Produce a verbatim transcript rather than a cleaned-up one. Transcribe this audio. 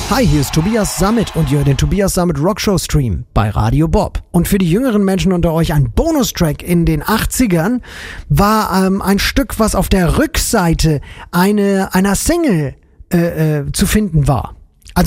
Hi, hier ist Tobias Sammet und ihr hört den Tobias Sammet Rockshow Stream bei Radio Bob. Und für die jüngeren Menschen unter euch ein Bonustrack in den achtzigern war ähm, ein Stück, was auf der Rückseite eine, einer Single äh, äh, zu finden war.